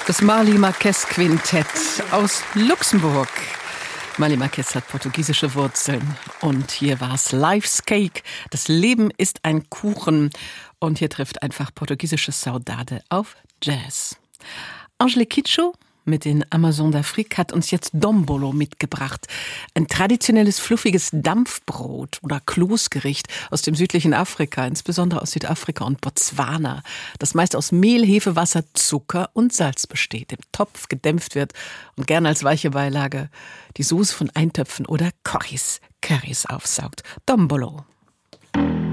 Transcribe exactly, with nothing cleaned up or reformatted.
Das Marley Marquez Quintett aus Luxemburg. Marley Marquez hat portugiesische Wurzeln. Und hier war es Life's Cake. Das Leben ist ein Kuchen. Und hier trifft einfach portugiesische Saudade auf Jazz. Angelique Kidjo mit den Amazon d'Afrique hat uns jetzt Dombolo mitgebracht. Ein traditionelles, fluffiges Dampfbrot oder Kloßgericht aus dem südlichen Afrika, insbesondere aus Südafrika und Botswana, das meist aus Mehl, Hefe, Wasser, Zucker und Salz besteht, im Topf gedämpft wird und gern als weiche Beilage die Soße von Eintöpfen oder Currys, Currys aufsaugt. Dombolo.